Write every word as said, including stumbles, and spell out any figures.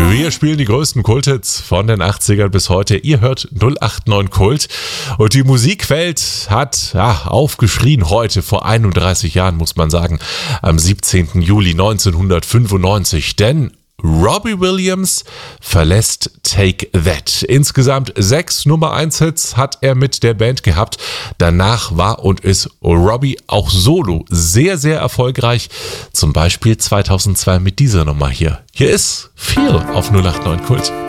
Wir spielen die größten Kulthits von den achtzigern bis heute. Ihr hört null acht neun Kult. Und die Musikwelt hat ja, aufgeschrien heute, vor einunddreißig Jahren muss man sagen, am siebzehnten Juli neunzehnhundertfünfundneunzig. Denn Robbie Williams verlässt Take That. Insgesamt sechs Nummer eins Hits hat er mit der Band gehabt. Danach war und ist Robbie auch solo sehr, sehr erfolgreich. Zum Beispiel zweitausendzwei mit dieser Nummer hier. Hier ist Feel auf null acht neun Kult.